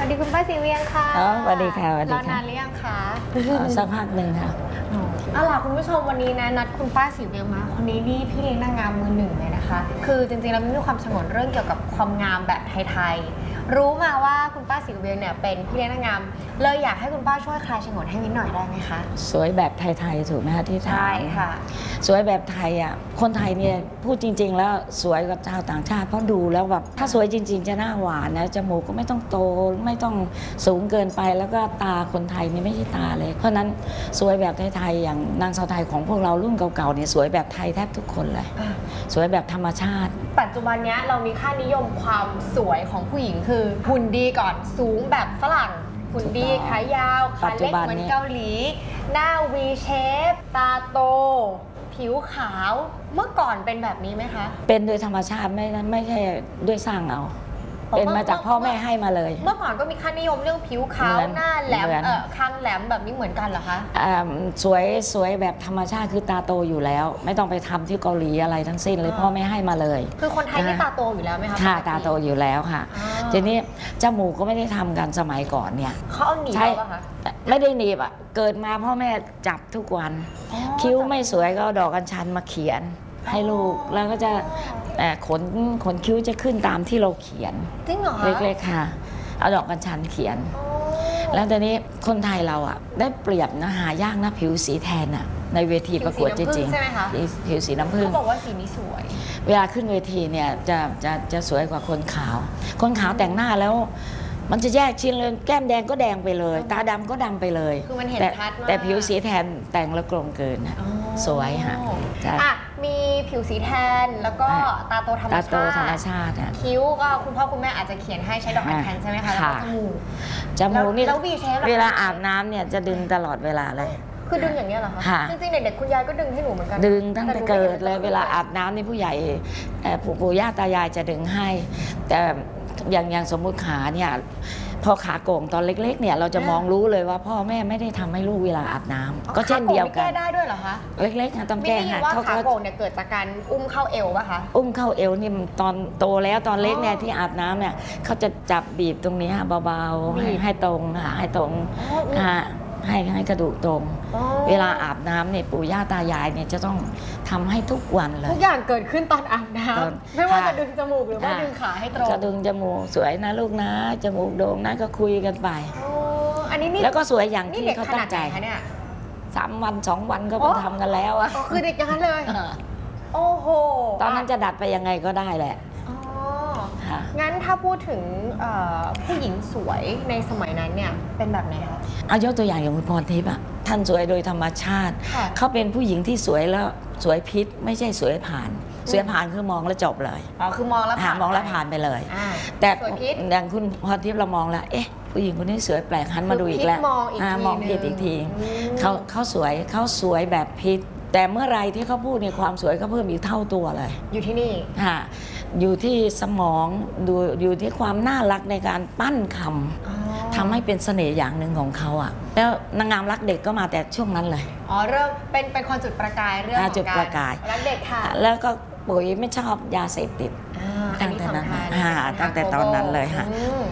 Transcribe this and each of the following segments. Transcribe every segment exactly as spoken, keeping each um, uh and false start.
ดีคุณป้าสีเวียงค่ะอ๋อสวัสดีค่ะสวัสดีรอค่ะนานหรือยังคะสักพักหนึ่งค่ะเอาล่ะคุณผู้ชมวันนี้นะนัดคุณป้าสีเวียงมาคนนี้นี่พี่เลี้ยงนางงามมือหนึ่งเลยนะคะคือจริงๆแล้วมีความฉงนเรื่องเกี่ยวกับความงามแบบไทยๆรู้มาว่าคุณป้าสีเวียงเนี่ยเป็นพี่เลี้ยงนางงามเลยอยากให้คุณป้าช่วยคลายฉงนให้นิดหน่อยได้ไหมคะสวยแบบไทยๆถูกไหมคะที่ถามใช่ค่ะสวยแบบไทยอ่ะคนไทยเนี่ยพูดจริงๆแล้วสวยกว่าชาวต่างชาติเพราะดูแล้วแบบถ้าสวยจริงๆจะหน้าหวานนะจมูกก็ไม่ต้องโตไม่ต้องสูงเกินไปแล้วก็ตาคนไทยนี่ไม่ใช่ตาเลยเพราะนั้นสวยแบบไทยๆอย่างนางสาวไทยของพวกเรารุ่นเก่าๆเนี่ยสวยแบบไทยแทบทุกคนเลยสวยแบบธรรมชาติปัจจุบันนี้เรามีค่านิยมความสวยของผู้หญิงคือหุ่นดีก่อนสูงแบบฝรั่งหุ่นดีขายาวขาเล็กเหมือนเกาหลีหน้า V shape ตาโตผิวขาวเมื่อก่อนเป็นแบบนี้ไหมคะเป็นโดยธรรมชาติไม่ไม่ใช่ด้วยสร้างเอาเป็นมาจากพ่อแม่ให้มาเลยเมื่อก่อนก็มีค่านิยมเรื่องผิวขาวหน้าแหลมเออคางแหลมแบบนี้เหมือนกันเหรอคะสวยสวยแบบธรรมชาติคือตาโตอยู่แล้วไม่ต้องไปทำที่เกาหลีอะไรทั้งสิ้นเลยพ่อแม่ให้มาเลยคือคนไทยที่ตาโตอยู่แล้วไหมคะค่ะตาโตอยู่แล้วค่ะทีนี้จมูกก็ไม่ได้ทำกันสมัยก่อนเนี่ยเขาเอาหนีบป่ะคะไม่ได้หนีบอ่ะเกิดมาพ่อแม่จับทุกวันคิ้วไม่สวยก็เอาดอกกัญชันมาเขียนให้ลูกแล้วก็จะขนขนคิ้วจะขึ้นตามที่เราเขียนจริงเหรอคะเล็กๆค่ะเอาดอกกัญชันเขียนแล้วตอนนี้คนไทยเราอ่ะได้เปรียบนะหายากนะผิวสีแทนอ่ะในเวทีประกวดจริงๆใช่ไหมคะผิวสีน้ำผึ้งเขาบอกว่าสีนี้สวยเวลาขึ้นเวทีเนี่ยจะจะจะสวยกว่าคนขาวคนขาวแต่งหน้าแล้วมันจะแยกชิ้นเลยแก้มแดงก็แดงไปเลยตาดำก็ดำไปเลยคือมันเห็นชัดมากแต่ผิวสีแทนแต่งแล้วกลมเกินสวยค่ะอ่ะมีผิวสีแทนแล้วก็ตาโตธรรมชาติตาโตธรรมชาติคิ้วก็คุณพ่อคุณแม่อาจจะเขียนให้ใช้ดอกอัญชันใช่ไหมคะแล้วก็จมูกจมูกนี่แล้ววีเชฟเวลาอาบน้ำเนี่ยจะดึงตลอดเวลาเลยคือดึงอย่างนี้เหรอคะจริงๆเด็กๆคุณยายก็ดึงให้หนูเหมือนกันดึงตั้งแต่เกิดเลยเวลาอาบน้ำนี่ผู้ใหญ่ปู่ย่าตายายจะดึงให้แต่อย่างอย่างสมมุติขาเนี่ยพอขาโก่งตอนเล็กๆเนี่ยเราจะมองรู้เลยว่าพ่อแม่ไม่ได้ทำให้ลูกเวลาอาบน้ำก็เช่นเดียวกันแก้ได้ด้วยเหรอคะเล็กๆนะต้องแก้ค่ะว่าขาโก่งเนี่ยเกิดจากการอุ้มเข้าเอวป่ะคะอุ้มเข้าเอวนี่ตอนโตแล้วตอนเล็กเนี่ยที่อาบน้ำเนี่ยเขาจะจับบีบตรงนี้เบาๆให้ให้ตรงค่ะให้ตรงค่ะให้ให้กระดูกตรงเวลาอาบน้ำเนี่ยปู่ย่าตายายเนี่ยจะต้องทำให้ทุกวันเลยทุกอย่างเกิดขึ้นตอนอาบน้ำไม่ว่าจะดึงจมูกหรือว่าดึงขาให้ตรงจะดึงจมูกสวยนะลูกนะจมูกโด่งนะก็คุยกันไปอันนี้แล้วก็สวยอย่างที่เขาตั้งใจสามวันสองวันก็ไปทำกันแล้วอะคือเด็กอย่างนั้นเลยโอ้โหตอนนั้นจะดัดไปยังไงก็ได้แหละงั้นถ้าพูดถึงผู้หญิงสวยในสมัยนั้นเนี่ยเป็นแบบไหนคะเอายกตัวอย่างอย่างคุณพรทิพย์อะท่านสวยโดยธรรมชาติเขาเป็นผู้หญิงที่สวยแล้วสวยพิษไม่ใช่สวยผ่านสวยผ่านคือมองแล้วจบเลยอ๋อคือมองแล้วผ่านมองแล้วผ่านไปเลยแต่อย่างคุณพรทิพย์เรามองแล้วเอ๊ะผู้หญิงคนนี้สวยแปลกหันมาดูอีกแล้วมองผิดอีกทีเขาเขาสวยเขาสวยแบบพิษแต่เมื่อไรที่เขาพูดในความสวยเขาเพิ่มอีกเท่าตัวเลยอยู่ที่นี่ค่ะอยู่ที่สมองดูอยู่ที่ความน่ารักในการปั้นคำทำให้เป็นเสน่ห์อย่างหนึ่งของเขาอ่ะแล้วนางงามรักเด็กก็มาแต่ช่วงนั้นเลยอ๋อเริ่มเป็นเป็นคนจุดประกายเรื่องของการรักเด็กค่ะแล้วก็ปุ๋ยไม่ชอบยาเสพติดตั้งแต่นั้นตั้งแต่ตอนนั้นเลยค่ะ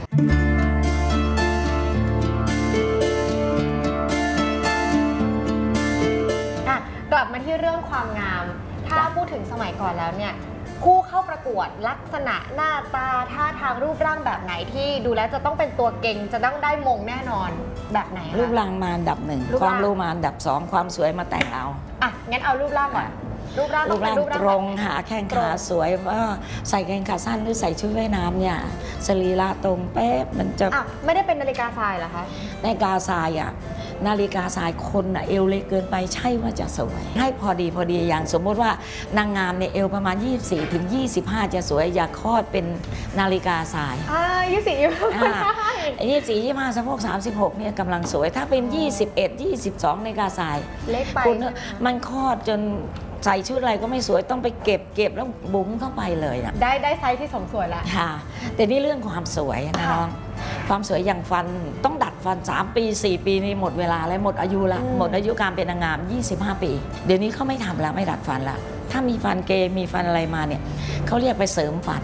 กลับมาที่เรื่องความงามถ้าพูดถึงสมัยก่อนแล้วเนี่ยผู้เข้าประกวดลักษณะหน้าตาท่าทางรูปร่างแบบไหนที่ดูแล้วจะต้องเป็นตัวเก่งจะต้องได้มงแน่นอนแบบไหนรูปร่างมาอันดับหนึ่งความรู้มาอันดับสองความสวยมาแต่งเอาอ่ะงั้นเอารูปร่างก่อนรูปร่างรูปร่างตรงหาแข้งขาสวยว่าใส่แข้งขาสั้นหรือใส่ชุดว่ายน้ำเนี่ยสรีระตรงเป๊ะมันจะไม่ได้เป็นนาฬิกาทรายเหรอคะนาฬิกาทรายอ่ะนาฬิกาทรายคนอ่ะเอวเล็กเกินไปใช่ว่าจะสวยให้พอดีพอดีอย่างสมมติว่านางงามในเอวประมาณยี่สิบสี่ถึงยี่สิบห้าจะสวยอย่าคลอดเป็นนาฬิกาทรายอ่ายี่สิบสี่ยี่สิบห้ายี่สิบสี่ยี่สิบห้าสะโพกสามสิบหกเนี่ยกำลังสวยถ้าเป็นยี่สิบเอ็ดยี่สิบสองนาฬิกาทรายเล็กไปมันคลอดจนใส่ชุดอะไรก็ไม่สวยต้องไปเก็บเก็บแล้วบุ๋มเข้าไปเลยอ่ะได้ได้ไซส์ที่สมส่วนแล้วค่ะแต่นี่เรื่องความสวยนะน้องความสวยอย่างฟันต้องดัดฟันสามปีสี่ปีนี่หมดเวลาแล้วหมดอายุละหมดอายุการเป็นนางงามยี่สิบห้าปีเดี๋ยวนี้เขาไม่ทำแล้วไม่ดัดฟันละถ้ามีฟันเกมีฟันอะไรมาเนี่ยเขาเรียกไปเสริมฟัน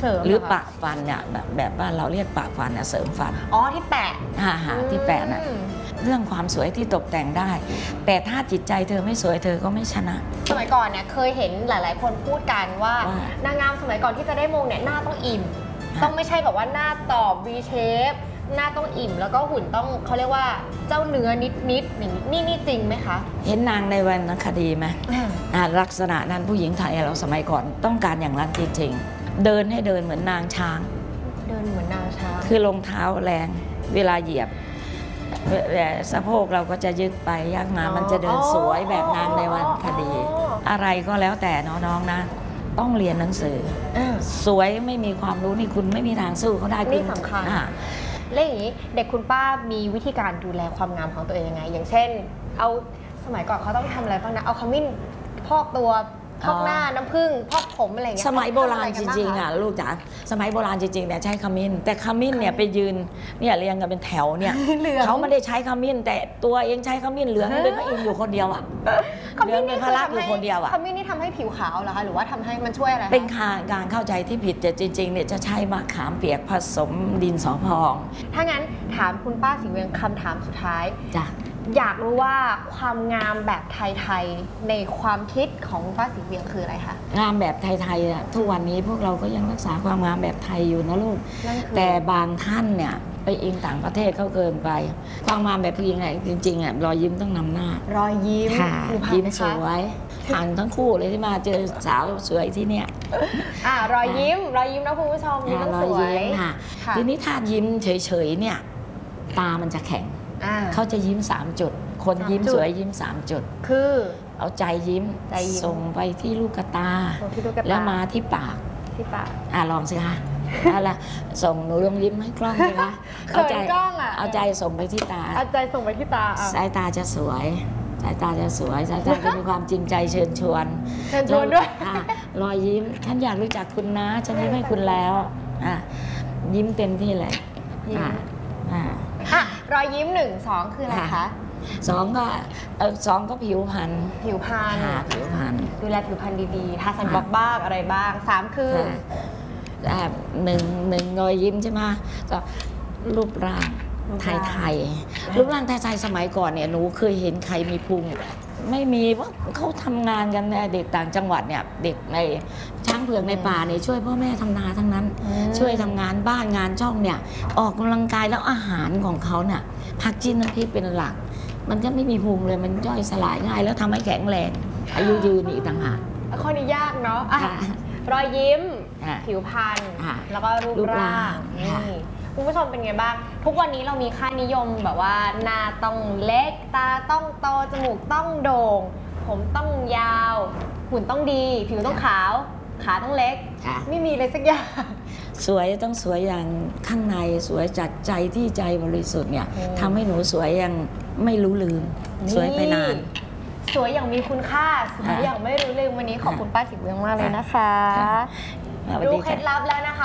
เสริมหรือเคะปะฟันเนี่ยแบบแบบบ้านเราเรียกปะฟันเนี่ยเสริมฟันอ๋อที่แปะหาหาที่แปะน่ะอืมเรื่องความสวยที่ตกแต่งได้ แต่ถ้าจิตใจเธอไม่สวยเธอก็ไม่ชนะสมัยก่อนเนี่ยเคยเห็นหลาย ๆ คนพูดกันว่าว่านางงามสมัยก่อนที่จะได้มงเนี่ยหน้าต้องอิ่มฮะต้องไม่ใช่แบบว่าหน้าตอบ V shape หน้าต้องอิ่ม แล้วก็หุ่นต้องเขาเรียกว่าเจ้าเนื้อนิดๆอย่างนี้นี่นี่จริงไหมคะเห็นนางในวรรณคดีไหมอ่าลักษณะนั้นผู้หญิงไทยเราสมัยก่อนต้องการอย่างนั้นจริงๆ เดินให้เดินเหมือนนางช้างเดินเหมือนนางช้างคือรองเท้าแรงเวลาเหยียบแต่สะโพกเราก็จะยึดไปยากมามันจะเดินสวยแบบนางในวรรณคดี อะไรก็แล้วแต่น้องๆนะ ต้องเรียนหนังสืออ่าสวยไม่มีความรู้นี่คุณไม่มีทางสู้เขาได้นี่ณสำคัญอ่าแล้วอย่างนี้เด็กคุณป้ามีวิธีการดูแลความงามของตัวเองยังไง อย่างเช่น เอาสมัยก่อนเขาต้องทำอะไรบ้างนะ เอาขมิ้นพอกตัวพอกหน้าน้ำผึ้งพอกผมอะไรอย่างเงี้ยสมัยโบราณจริงๆอ่ะลูกจ๋าสมัยโบราณจริงๆเนี่ยใช้ขมิ้น แต่ขมิ้นเนี่ยไปยืนเนี่ยเรียงกันเป็นแถวเนี่ยเหลืองเขาไม่ได้ใช้ขมิ้น แต่ตัวเองใช้ขมิ้นเหลืองเป็นพระอินทร์อยู่คนเดียวอ่ะขเหลืมิ้องนเป็นี่นพระลักษณ์อยู่คนเดียวอ่ะขมิ้นนี่ทำให้ผิวขาวเหรอคะหรือว่าทำให้มันช่วยอะไรคะเป็นการเข้าใจที่ผิดแต่จริงๆเนี่ยจะใช้มะขามเปียกผสมดินสอพองถ้างั้นถามคุณป้าสีเวียงคำถามสุดท้ายจ้ะอยากรู้ว่าความงามแบบไทยๆในความคิดของคุณป้าสีเวียงคืออะไรคะงามแบบไทยๆอ่ะทุกวันนี้พวกเราก็ยังรักษาความงามแบบไทยอยู่นะลูกนั่นคือแต่บางท่านเนี่ยไปอิงต่างประเทศเขาเกินไป ความงามแบบผู้หญิงไงจริงๆอ่ะรอยยิ้มต้องนำหน้ารอยยิ้มค่ะดูผ่านยิ้มไหสคะวยผ่านทั้งคู่เลยที่มาเจอสาวสวยที่เนี่ยอ่ารอยยิ้ม รอยยิ้มนะคุณผู้ชมยิ้มต้องรสอวยยิ้มค่ะค่ะทีนี้ถ้ายิ้มเฉยๆเนี่ยตามันจะแข็งอ่าเขาจะยิ้มสามจุด คนสามยิ้มจุดสวยยิ้มสามจุดคือเอาใจยิ้มใจยิ้มส่งไปที่ลูกตาตรงที่ดูกระตาแล้วมาที่ปากที่ปากอ่ะลองสิคะเอาละส่งหนูลองยิ้มให้กล้องสิคะเขินกล้องอ่ะเอาใจส่งไปที่ตาเอาใจส่งไปที่ตาอ่ะสายตาจะสวย สายตาจะสวย สายตาจะมีความจริงใจเชิญชวนเชิญชวนด้วยอ่ะรอยยิ้ม ฉันอยากรู้จักคุณนะ ฉันยิ้มให้คุณแล้วอ่ะยิ้มเต็มที่เลยยิ้มอ่ะอ่ะอ่ะรอยยิ้มหนึ่งสองคืออะไรคะค่ะ สองก็เออสองก็ผิวพรรณผิวพรรณค่ะผิวพรรณดูแลผิวพรรณดีๆทาซันบล็อกบ้างอะไรบ้างสามคือค่ะอ่ะหนึ่งหนึ่งรอยยิ้มใช่ไหมก็รูปร่างรูปไทร่างยไทยๆรูปร่างไทยไทยๆสมัยก่อนเนี่ยหนูเคยเห็นใครมีพุงไม่มีว่าเขาทำงานกันเนี่ยเด็กต่างจังหวัดเนี่ยเด็กในช้างเผือกในป่าเนี่ยช่วยพ่อแม่ทำนาทั้งนั้นอืมช่วยทำงานบ้านงานช่องเนี่ยออกกำลังกายแล้วอาหารของเขาเนี่ยผักจิ้นน้ำพริกเป็นหลัก มันจะไม่มีพุงเลยมันย่อยสลายง่าย แล้วทำให้แข็งแรงอายุยืนอีกต่างหากข้อนี้ยากเนาะอ่ะค่ะรอยยิ้มค่ะผิวพรรณค่ะแล้วก็รูปรูปร่าร่างงค่ะนี่คุณผู้ชมเป็นไงบ้าง ทุกวันนี้เรามีค่านิยมแบบว่าหน้าต้องเล็ก ตาต้องโต จมูกต้องโด่ง ผมต้องยาว หุ่นต้องดี ผิวต้องขาว ขาต้องเล็กค่ะไม่มีเลยสักอย่างสวยต้องสวยอย่างข้างในสวยจากใจที่ใจบริสุทธิ์เนี่ยอืมทำให้หนูสวยอย่างไม่รู้ลืม สวยไปนานสวยอย่างมีคุณค่า สวยอย่างไม่รู้ลืมวันนี้ขอบคุณป้าสิบเวียงมากเลยนะคะสวัสรู้ดีเคล็ค่ะดลับแล้วนะคะ